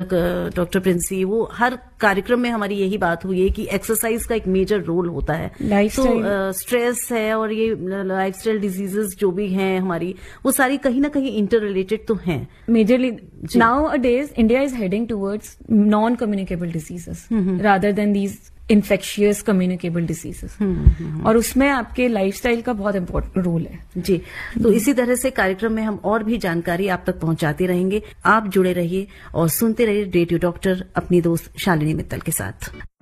तक डॉक्टर प्रिंसी, वो हर कार्यक्रम में हमारी यही बात हुई है कि एक्सरसाइज का एक मेजर रोल होता है। तो स्ट्रेस है और ये लाइफस्टाइल डिजीजेस जो भी हैं हमारी, वो सारी कहीं ना कहीं इंटर रिलेटेड तो हैं majorly. Now a days India is heading towards non communicable diseases rather than these infectious communicable diseases, और उसमें आपके लाइफस्टाइल का बहुत इंपॉर्टेंट रोल है। जी, तो इसी तरह से कार्यक्रम में हम और भी जानकारी आप तक पहुंचाते रहेंगे। आप जुड़े रहिए और सुनते रहिए रेडियो डॉक्टर, अपनी दोस्त शालिनी मित्तल के साथ।